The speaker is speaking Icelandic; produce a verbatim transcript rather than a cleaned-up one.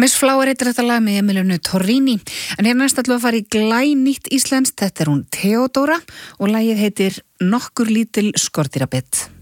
Miss Flower heitir þetta lag með Emilianu Torrini, en hérna næst ætlum við að fara í glænýtt íslenskt. Þetta er hún Theodóra og lagið heitir Nokkur lítil skordýrabitt.